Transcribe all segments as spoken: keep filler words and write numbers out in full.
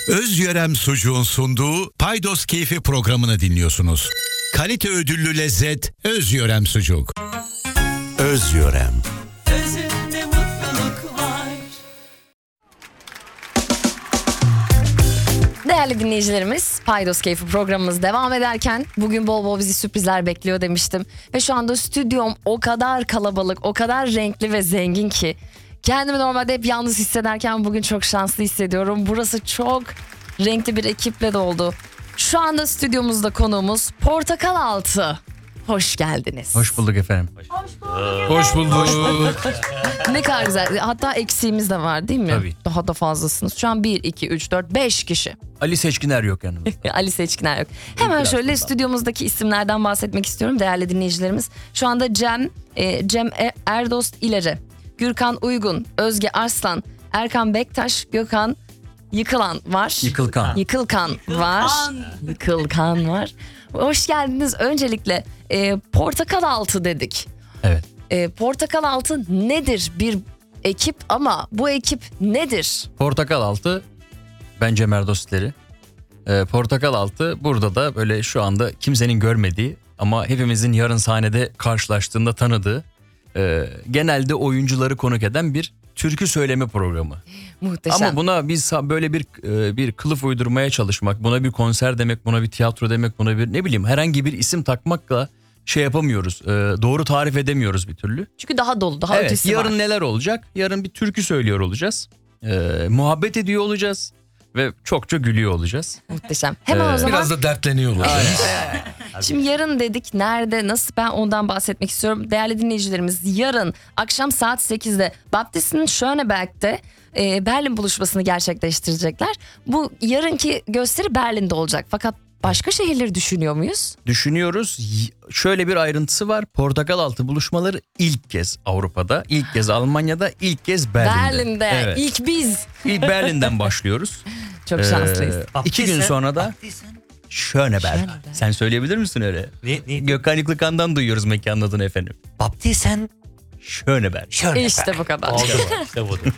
Özyörem Sucuğun sunduğu Paydos Keyfi programını dinliyorsunuz. Kalite ödüllü lezzet Özyörem Sucuk. Özyörem. Özünde mutluluk var. Değerli dinleyicilerimiz, Paydos Keyfi programımız devam ederken bugün bol bol bizi sürprizler bekliyor demiştim. Ve şu anda stüdyom o kadar kalabalık, o kadar renkli ve zengin ki kendimi normalde hep yalnız hissederken bugün çok şanslı hissediyorum. Burası çok renkli bir ekiple doldu. Şu anda stüdyomuzda konuğumuz Portakal Altı. Hoş geldiniz. Hoş bulduk efendim. Hoş bulduk. Ne kadar güzel. Hatta eksiğimiz de var değil mi? Tabii. Daha da fazlasınız. Şu an bir, iki, üç, dört, beş kişi. Ali Seçkiner yok yanımızda. Ali Seçkiner yok. Hemen Biraz şöyle bundan. stüdyomuzdaki isimlerden bahsetmek istiyorum değerli dinleyicilerimiz. Şu anda Cem, e, Cem E- Erdost İleri, Gürkan Uygun, Özge Arslan, Erkan Bektaş, Gökhan Yıkılan var. Yıkılkan. Yıkılkan var. Yıkılkan var. Hoş geldiniz. Öncelikle e, Portakal Altı dedik. Evet. E, Portakal Altı nedir? Bir ekip ama bu ekip nedir? Portakal Altı, ben Cem Erdostleri. Ee, Portakal Altı burada da böyle şu anda kimsenin görmediği ama hepimizin yarın sahnede karşılaştığında tanıdığı, e, genelde oyuncuları konuk eden bir türkü söyleme programı. Muhteşem. Ama buna biz böyle bir e, bir kılıf uydurmaya çalışmak, buna bir konser demek, buna bir tiyatro demek, buna bir ne bileyim herhangi bir isim takmakla şey yapamıyoruz. E, doğru tarif edemiyoruz bir türlü. Çünkü daha dolu, daha Evet, ötesi yarın var. neler olacak? Yarın bir türkü söylüyor olacağız. E, muhabbet ediyor olacağız ve çokça gülüyor olacağız. Muhteşem. Hemen Ee, o zaman Biraz da dertleniyor olacağız. şimdi yarın dedik, nerede, nasıl, ben ondan bahsetmek istiyorum. Değerli dinleyicilerimiz, yarın akşam saat sekizde Baptist'in Schöneberg'de e, Berlin buluşmasını gerçekleştirecekler. Bu yarınki gösteri Berlin'de olacak. Fakat başka şehirleri düşünüyor muyuz? Düşünüyoruz. Y- Şöyle bir ayrıntısı var. Portakal Altı buluşmaları ilk kez Avrupa'da, ilk kez Almanya'da, ilk kez Berlin'de. Berlin'de. Evet. İlk, İlk biz. Berlin'den başlıyoruz. Çok şanslıyız. Ee, iki gün sonra da Schöneberg. Sen söyleyebilir misin öyle? Ne, ne? Gökhan Yıklıkan'dan duyuyoruz mekanın adını efendim. Baptisten Schöneberg. şöyle. İşte bu kadar. Oldu mu? İşte budur.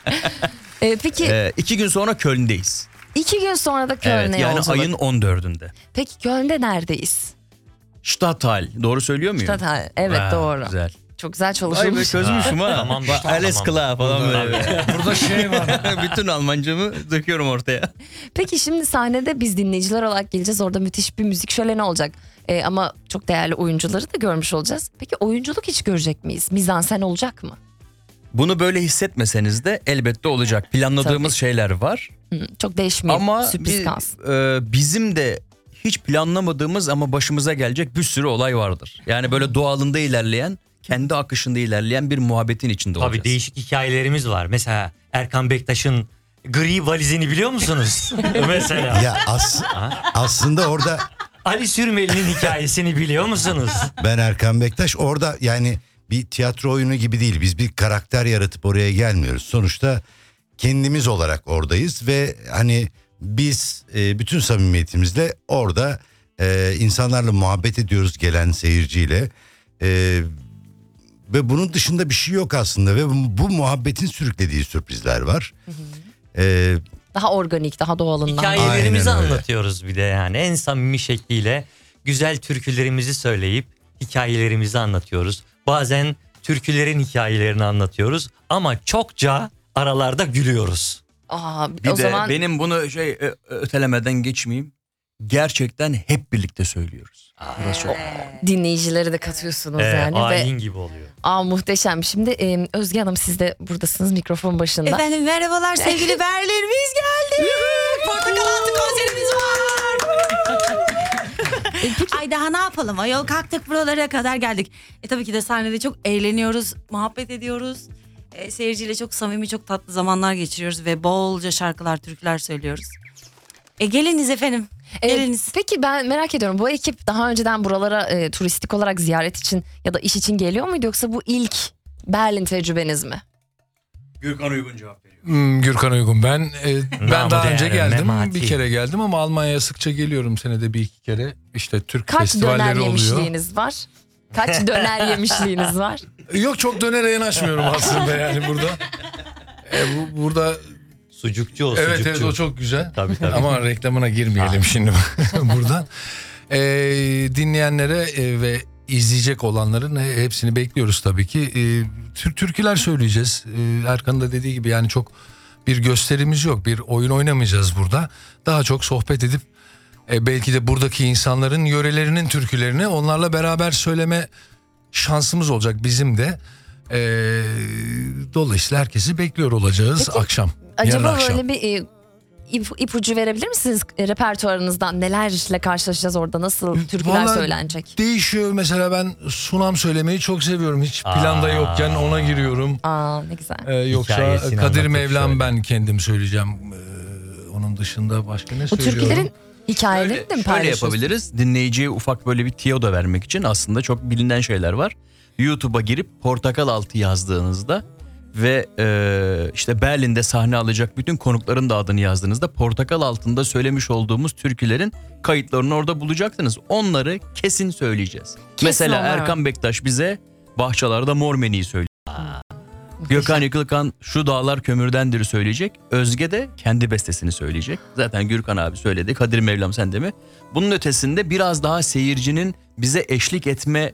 E, peki Ee, iki gün sonra Köln'deyiz. iki gün sonra da Köln'e Evet, yani yolculuk. ayın on dördünde. Peki Köln'de neredeyiz? Stadtteil. Doğru söylüyor muyum? Stadtteil. Evet, Ha, doğru. Güzel. Çok güzel Ay be çalışılmış. çözmüşüm ha. Tamam, Bak, tamam. Alles klar falan böyle. Burada şey var. Bütün Almancamı döküyorum ortaya. Peki şimdi sahnede biz dinleyiciler olarak geleceğiz. Orada müthiş bir müzik şöleni olacak. Ee, ama çok değerli oyuncuları da görmüş olacağız. Peki oyunculuk hiç görecek miyiz? Mizansen olacak mı? Bunu böyle hissetmeseniz de elbette olacak. Planladığımız Tabii. şeyler var. Hı, çok değişmiyor. Ama Sürpriz bir- kalsın. e, bizim de hiç planlamadığımız ama başımıza gelecek bir sürü olay vardır. Yani böyle doğalında ilerleyen, kendi akışında ilerleyen bir muhabbetin içinde olacağız. Tabii değişik hikayelerimiz var. Mesela Erkan Bektaş'ın gri valizini biliyor musunuz? Mesela. Ya as- aslında orada Ali Sürmeli'nin hikayesini biliyor musunuz? ben Erkan Bektaş orada yani bir tiyatro oyunu gibi değil. Biz bir karakter yaratıp oraya gelmiyoruz. Sonuçta kendimiz olarak oradayız ve hani biz e, bütün samimiyetimizle orada e, insanlarla muhabbet ediyoruz gelen seyirciyle. E, ve bunun dışında bir şey yok aslında ve bu, bu muhabbetin sürüklediği sürprizler var. E, Daha organik, daha doğalından. Hikayelerimizi Aynen öyle. anlatıyoruz bir de yani. En samimi şekliyle güzel türkülerimizi söyleyip hikayelerimizi anlatıyoruz. Bazen türkülerin hikayelerini anlatıyoruz ama çokça aralarda gülüyoruz. Aa, Bir o de zaman benim bunu şey ö- ötelemeden geçmeyeyim. Gerçekten hep birlikte söylüyoruz. Burası çok. dinleyicileri de katıyorsunuz Ee, yani. Ve, ayin gibi oluyor. aa, muhteşem. Şimdi e, Özge Hanım, siz de buradasınız mikrofon başında. Efendim merhabalar sevgili Berlin, biz geldik. Portakal Altı konserimiz var. Ay daha ne yapalım, ayol kalktık buralara kadar geldik. E tabii ki de sahnede çok eğleniyoruz, muhabbet ediyoruz. E, seyirciyle çok samimi, çok tatlı zamanlar geçiriyoruz ve bolca şarkılar, türküler söylüyoruz. E geliniz efendim. Ee, Geliniz. peki ben merak ediyorum, bu ekip daha önceden buralara e, turistik olarak ziyaret için ya da iş için geliyor muydu, yoksa bu ilk Berlin tecrübeniz mi? Gürkan Uygun cevap veriyor. Hmm, Gürkan Uygun ben. e, ben Namı daha önce değer, geldim. memati. Bir kere geldim ama Almanya'ya sıkça geliyorum, senede bir iki kere. İşte Türk Kaç döner festivalleri oluyor. yemişliğiniz var? Kaç döner yemişliğiniz var? Yok, çok dönere yanaşmıyorum aslında yani burada. E, bu, burada Sucukçu o, Evet sucukçu. evet o çok güzel. Tabii, tabii. Ama reklamına girmeyelim şimdi buradan. Ee, dinleyenlere e, ve izleyecek olanların e, hepsini bekliyoruz tabii ki. E, tür türküler söyleyeceğiz. E, Erkan'ın da dediği gibi yani çok bir gösterimiz yok. Bir oyun oynamayacağız burada. Daha çok sohbet edip e, belki de buradaki insanların yörelerinin türkülerini onlarla beraber söyleme şansımız olacak bizim de. E, dolayısıyla herkesi bekliyor olacağız Peki, akşam. Acaba yarın akşam. böyle bir e, ip, ipucu verebilir misiniz e, repertuarınızdan? Nelerle karşılaşacağız orada? Nasıl türküler Vallahi söylenecek? Değişiyor. Mesela ben sunam söylemeyi çok seviyorum. Hiç planda yokken ona giriyorum. Aa ne güzel. Ee, yoksa Hikayesini Kadir anlatıp Mevlam söyle. ben kendim söyleyeceğim. Ee, onun dışında başka ne Bu söylüyorum? türkülerin hikayelerini de mi Şöyle paylaşıyorsunuz? yapabiliriz. Dinleyiciye ufak böyle bir tiyo da vermek için aslında çok bilinen şeyler var. YouTube'a girip Portakal Altı yazdığınızda ve e, işte Berlin'de sahne alacak bütün konukların da adını yazdığınızda Portakal Altı'nda söylemiş olduğumuz türkülerin kayıtlarını orada bulacaksınız. Onları kesin söyleyeceğiz. Mesela onlar. Erkan Bektaş bize Bahçalarda Mor Meni'yi söyleyecek. Gökhan Yıkılkan Şu Dağlar Kömürdendir söyleyecek. Özge de kendi bestesini söyleyecek. Zaten Gürkan abi söyledi. Kadir Mevlam sen de mi? Bunun ötesinde biraz daha seyircinin bize eşlik etme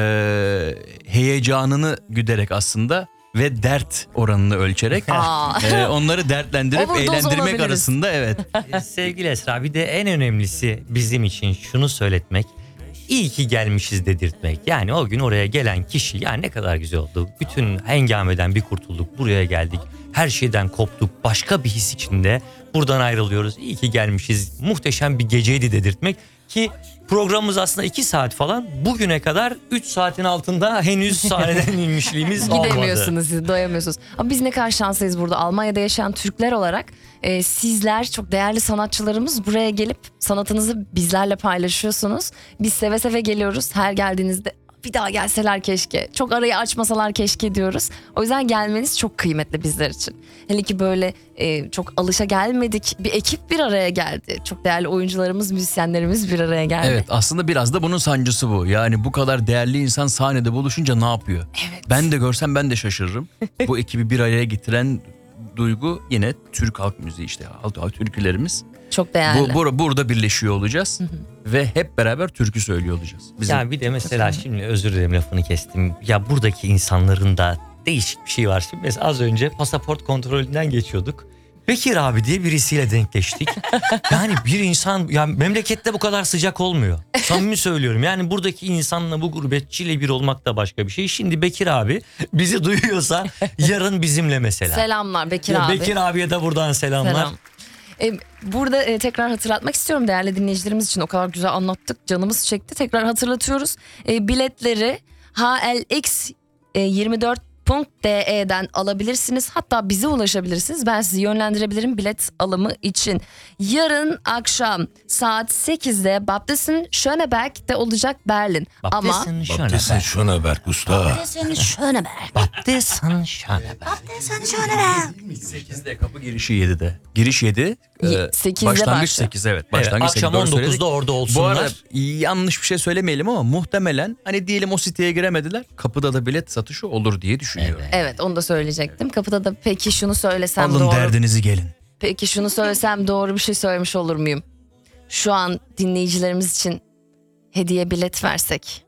e, heyecanını güderek aslında ve dert oranını ölçerek Aa. e, onları dertlendirip Overdose eğlendirmek olabiliriz. arasında evet. Ee, Sevgili Esra, bir de en önemlisi bizim için şunu söyletmek. İyi ki gelmişiz dedirtmek. Yani o gün oraya gelen kişi ya ne kadar güzel oldu. Bütün hengameden bir kurtulduk. Buraya geldik. Her şeyden koptuk. Başka bir his içinde buradan ayrılıyoruz. İyi ki gelmişiz. Muhteşem bir geceydi dedirtmek. Ki programımız aslında iki saat falan. Bugüne kadar üç saatin altında henüz sahneden inmişliğimiz olmadı. Gidemiyorsunuz siz, doyamıyorsunuz. Ama biz ne kadar şanslıyız burada. Almanya'da yaşayan Türkler olarak e, sizler çok değerli sanatçılarımız buraya gelip sanatınızı bizlerle paylaşıyorsunuz. Biz seve seve geliyoruz. Her geldiğinizde bir daha gelseler keşke. Çok arayı açmasalar keşke diyoruz. O yüzden gelmeniz çok kıymetli bizler için. Hele ki böyle e, çok alışa gelmedik. Bir ekip bir araya geldi. Çok değerli oyuncularımız, müzisyenlerimiz bir araya geldi. Evet aslında biraz da bunun sancısı bu. Yani bu kadar değerli insan sahnede buluşunca ne yapıyor? Evet. Ben de görsem ben de şaşırırım. Bu ekibi bir araya getiren duygu yine Türk halk müziği işte halk türkülerimiz. Çok değerli. Bu, bur- burada birleşiyor olacağız ve hep beraber türkü söylüyor olacağız. Bizim Ya bir de mesela şimdi özür dilerim lafını kestim. Ya buradaki insanların da değişik bir şey var. Şimdi mesela az önce pasaport kontrolünden geçiyorduk. Bekir abi diye birisiyle denkleştik. Yani bir insan ya memlekette bu kadar sıcak olmuyor. Samimi söylüyorum. Yani buradaki insanla bu gurbetçiyle bir olmak da başka bir şey. Şimdi Bekir abi bizi duyuyorsa yarın bizimle mesela. Selamlar Bekir Ya abi. Bekir abiye de buradan selamlar. Selam. E, burada e, tekrar hatırlatmak istiyorum değerli dinleyicilerimiz için, o kadar güzel anlattık, canımız çekti. Tekrar hatırlatıyoruz. E, biletleri H L X yirmi dört nokta D E'den alabilirsiniz. Hatta bize ulaşabilirsiniz. Ben sizi yönlendirebilirim bilet alımı için. Yarın akşam saat sekizde Baptisten Schöneberg'de olacak Berlin. Ama Baptisten Desin Schöneberg. Schöneberg usta. Sen şöyle be. Baptisten Schöneberg. Sen şöyle be. sekizde kapı girişi yedide. Giriş yedi. Ye- sekizde başlangıç başlıyor. sekiz evet. Evet, Başlangıç sekiz, akşam doğru on söyledik. dokuzda orada Bu olsunlar. arada yanlış bir şey söylemeyelim ama muhtemelen hani diyelim o siteye giremediler. Kapıda da bilet satışı olur diye düşünüyorum. evet, onu da söyleyecektim. Kapıda da peki şunu söylesem Alın doğru. derdinizi gelin. Peki şunu söylesem doğru bir şey söylemiş olur muyum? Şu an dinleyicilerimiz için hediye bilet versek.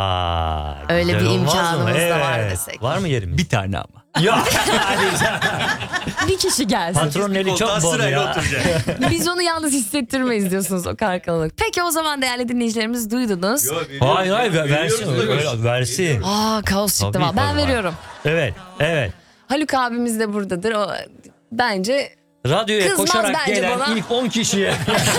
Aa, Öyle güzel bir olmaz mı? imkanımız da var Evet. desek. Var mı yerimiz? Bir tane ama. Yok. Bir kişi gelsin. Patron eli çok bol ya. Biz onu yalnız hissettirmeyiz diyorsunuz o kadar kalabalık. Peki o zaman değerli dinleyicilerimiz duydunuz. Hayır hayır ver- versin. Öyle- Versin. Aa kaos çıktı. Tabii, vallahi. Ben tabii. veriyorum. Evet evet. Haluk abimiz de buradadır. O bence Radyoya Kızmaz koşarak bence gelen bana. ilk on kişiye.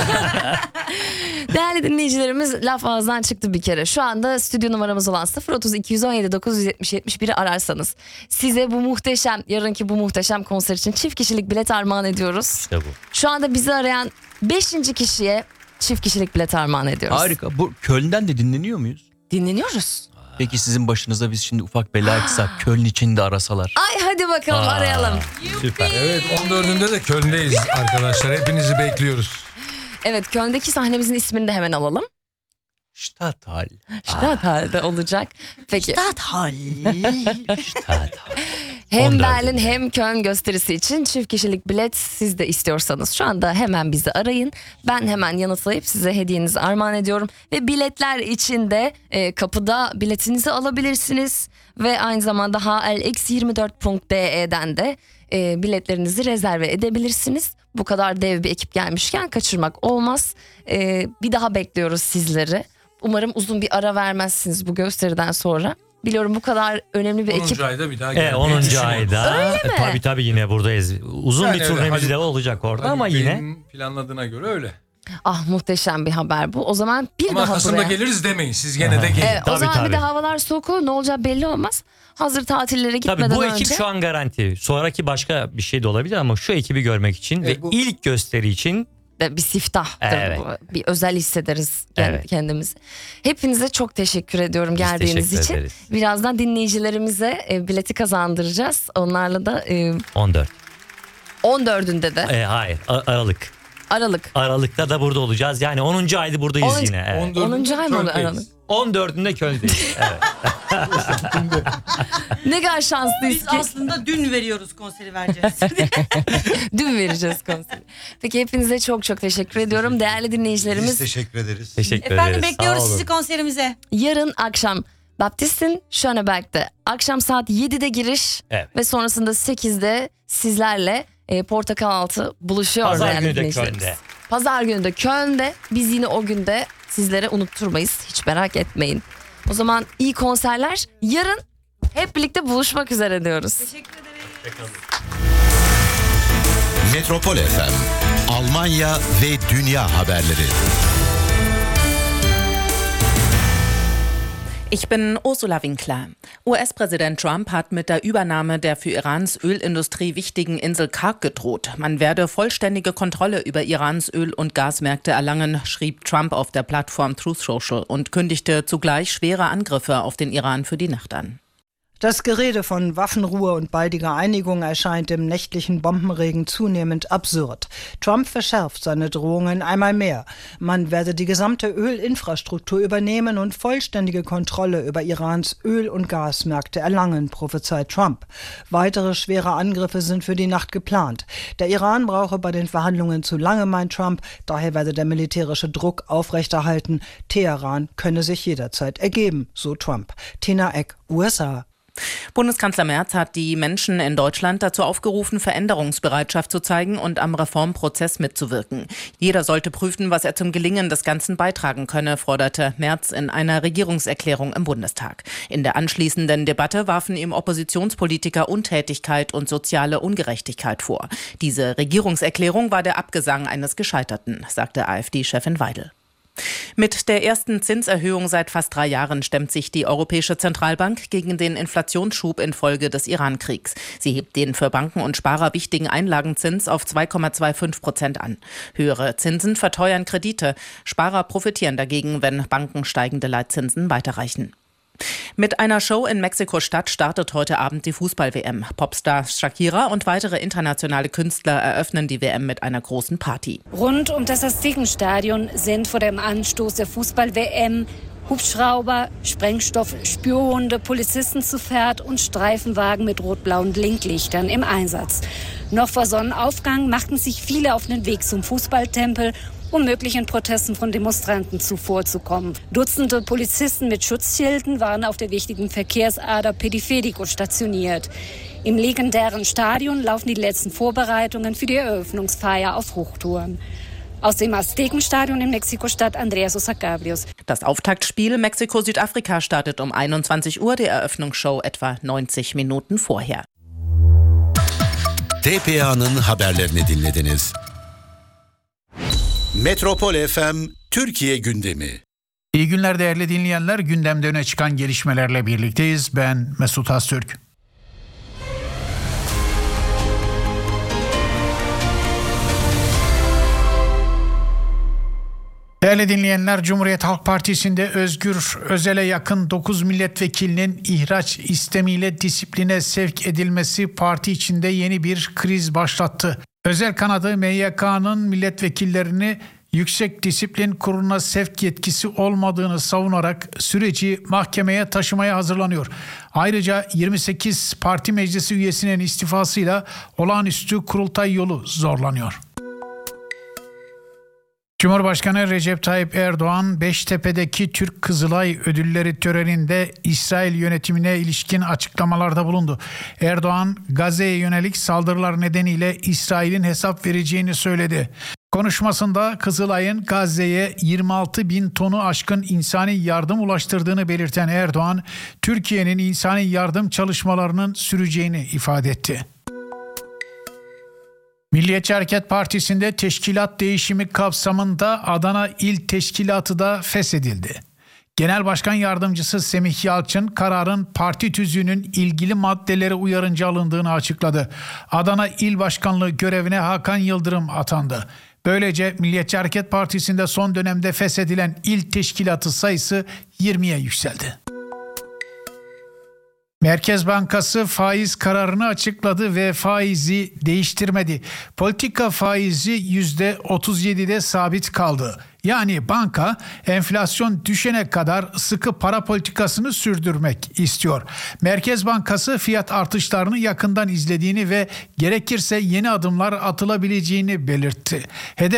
değerli dinleyicilerimiz laf ağızdan çıktı bir kere. Şu anda stüdyo numaramız olan sıfır otuz iki on yedi dokuz yüz yetmiş yetmiş biri ararsanız size bu muhteşem, yarınki bu muhteşem konser için çift kişilik bilet armağan ediyoruz. İşte bu. Şu anda bizi arayan beşinci kişiye çift kişilik bilet armağan ediyoruz. Harika. Bu Köln'den de dinleniyor muyuz? Dinleniyoruz. Peki sizin başınıza biz şimdi ufak bela açsak Köln için de arasalar. Ay hadi bakalım Aa, arayalım. Süper. Evet on dördünde de Köln'deyiz arkadaşlar. Hepinizi bekliyoruz. Evet, Köln'deki sahnemizin ismini de hemen alalım. Stadthal. Stadthal'de olacak. Peki Stadthal. Evet. Hem on dördünde. Berlin hem Köln gösterisi için çift kişilik bilet siz de istiyorsanız şu anda hemen bizi arayın. Ben hemen yanıtlayıp size hediyenizi armağan ediyorum. Ve biletler için de e, kapıda biletinizi alabilirsiniz. Ve aynı zamanda h l x yirmi dört nokta d e'den de e, biletlerinizi rezerve edebilirsiniz. Bu kadar dev bir ekip gelmişken kaçırmak olmaz. E, bir daha bekliyoruz sizleri. Umarım uzun bir ara vermezsiniz bu gösteriden sonra. Biliyorum bu kadar önemli bir ekip. onuncu ayda bir daha E, gelmeyi onuncu düşünüyoruz. ayda. Öyle mi? E, tabii tabii yine buradayız. Uzun Yani bir öyle, turnemiz Haluk- de olacak orada Haluk ama yine. Bey'in planladığına göre öyle. Ah muhteşem bir haber bu. O zaman bir Ama daha Kasım'da buraya. geliriz demeyin. Siz gene de gelin. Evet, o Tabii, zaman tabii. bir de havalar soğuk olur, ne olacağı belli olmaz. Hazır tatillere gitmeden Tabii bu önce. ekip şu an garanti. Sonraki başka bir şey de olabilir ama şu ekibi görmek için E, ve bu- ilk gösteri için bir siftahdır Evet. bu. Bir özel hissederiz kend- Evet. kendimizi. Hepinize çok teşekkür ediyorum Biz geldiğiniz teşekkür için. ederiz. Birazdan dinleyicilerimize e, bileti kazandıracağız. Onlarla da e, on dört. on dördünde de E, hayır A- Aralık. Aralık. Aralık'ta da burada olacağız. Yani onuncu ayda buradayız On- yine. Evet. on dördünde onuncu ay mı oluyor Köln'deyiz. Aralık? on dördünde Köln'deyiz. Evet. Ne kadar şanslıyız Biz ki. aslında dün veriyoruz konseri vereceğiz. Dün vereceğiz konseri. Peki hepinize çok çok teşekkür ediyorum. Değerli Biz dinleyicilerimiz, teşekkür ederiz. Teşekkür Efendim ederiz. bekliyoruz Sağ olun. sizi konserimize. yarın akşam Baptist'in Schöneberg'de akşam saat yedide giriş Evet. ve sonrasında sekizde sizlerle e, Portakalaltı buluşuyor. Pazar değerli günü de dinleyicilerimiz. Köln'de. Pazar günü de Köln'de. Biz yine o günde sizlere unutturmayız. Hiç merak etmeyin. O zaman iyi konserler. Yarın hep birlikte buluşmak üzere diyoruz. Teşekkür ederim. Metropol F M, Almanya ve dünya haberleri. Ich bin Ursula Winkler. U S-Präsident Trump hat mit der Übernahme der für Irans Ölindustrie wichtigen Insel Kark gedroht. Man werde vollständige Kontrolle über Irans Öl- und Gasmärkte erlangen, schrieb Trump auf der Plattform Truth Social und kündigte zugleich schwere Angriffe auf den Iran für die Nacht an. Das Gerede von Waffenruhe und baldiger Einigung erscheint im nächtlichen Bombenregen zunehmend absurd. Trump verschärft seine Drohungen einmal mehr. Man werde die gesamte Ölinfrastruktur übernehmen und vollständige Kontrolle über Irans Öl- und Gasmärkte erlangen, prophezeit Trump. Weitere schwere Angriffe sind für die Nacht geplant. Der Iran brauche bei den Verhandlungen zu lange, meint Trump. Daher werde der militärische Druck aufrechterhalten. Teheran könne sich jederzeit ergeben, so Trump. Tina Eck, U S A. Bundeskanzler Merz hat die Menschen in Deutschland dazu aufgerufen, Veränderungsbereitschaft zu zeigen und am Reformprozess mitzuwirken. Jeder sollte prüfen, was er zum Gelingen des Ganzen beitragen könne, forderte Merz in einer Regierungserklärung im Bundestag. In der anschließenden Debatte warfen ihm Oppositionspolitiker Untätigkeit und soziale Ungerechtigkeit vor. Diese Regierungserklärung war der Abgesang eines Gescheiterten, sagte AfD-Chefin Weidel. Mit der ersten Zinserhöhung seit fast drei Jahren stemmt sich die Europäische Zentralbank gegen den Inflationsschub infolge des Iran-Kriegs. Sie hebt den für Banken und Sparer wichtigen Einlagenzins auf zwei Komma fünfundzwanzig Prozent an. Höhere Zinsen verteuern Kredite. Sparer profitieren dagegen, wenn Banken steigende Leitzinsen weiterreichen. Mit einer Show in Mexiko-Stadt startet heute Abend die Fußball-W M. Popstar Shakira und weitere internationale Künstler eröffnen die W M mit einer großen Party. Rund um das Aztekenstadion sind vor dem Anstoß der Fußball-W M Hubschrauber, Sprengstoff, Spürhunde, Polizisten zu Pferd und Streifenwagen mit rot-blauen Blinklichtern im Einsatz. Noch vor Sonnenaufgang machten sich viele auf den Weg zum Fußballtempel, um möglichen Protesten von Demonstranten zuvorzukommen. Dutzende Polizisten mit Schutzschilden waren auf der wichtigen Verkehrsader Periférico stationiert. Im legendären Stadion laufen die letzten Vorbereitungen für die Eröffnungsfeier auf Hochtouren. Aus dem Aztekenstadion in Mexiko-Stadt Andreas Osacabrios. Das Auftaktspiel Mexiko-Südafrika startet um einundzwanzig Uhr, die Eröffnungsshow etwa neunzig Minuten vorher. T P A'nın haberlerini dinlediniz. Metropol F M Türkiye gündemi. İyi günler değerli dinleyenler. Gündemde öne çıkan gelişmelerle birlikteyiz. Ben Mesut Öztürk. Değerli dinleyenler, Cumhuriyet Halk Partisi'nde Özgür Özel'e yakın dokuz milletvekilinin ihraç istemiyle disipline sevk edilmesi parti içinde yeni bir kriz başlattı. Özel kanadı M Y K'nın milletvekillerini Yüksek Disiplin Kurulu'na sevk yetkisi olmadığını savunarak süreci mahkemeye taşımaya hazırlanıyor. Ayrıca yirmi sekiz parti meclisi üyesinin istifasıyla olağanüstü kurultay yolu zorlanıyor. Cumhurbaşkanı Recep Tayyip Erdoğan, Beştepe'deki Türk Kızılay Ödülleri töreninde İsrail yönetimine ilişkin açıklamalarda bulundu. Erdoğan, Gazze'ye yönelik saldırılar nedeniyle İsrail'in hesap vereceğini söyledi. Konuşmasında Kızılay'ın Gazze'ye yirmi altı bin tonu aşkın insani yardım ulaştırdığını belirten Erdoğan, Türkiye'nin insani yardım çalışmalarının süreceğini ifade etti. Milliyetçi Hareket Partisi'nde teşkilat değişimi kapsamında Adana İl Teşkilatı da feshedildi. Genel Başkan Yardımcısı Semih Yalçın kararın parti tüzüğünün ilgili maddeleri uyarınca alındığını açıkladı. Adana İl Başkanlığı görevine Hakan Yıldırım atandı. Böylece Milliyetçi Hareket Partisi'nde son dönemde feshedilen il teşkilatı sayısı yirmiye yükseldi. Merkez Bankası faiz kararını açıkladı ve faizi değiştirmedi. Politika faizi yüzde otuz yedide sabit kaldı. Yani banka enflasyon düşene kadar sıkı para politikasını sürdürmek istiyor. Merkez Bankası fiyat artışlarını yakından izlediğini ve gerekirse yeni adımlar atılabileceğini belirtti. Hedef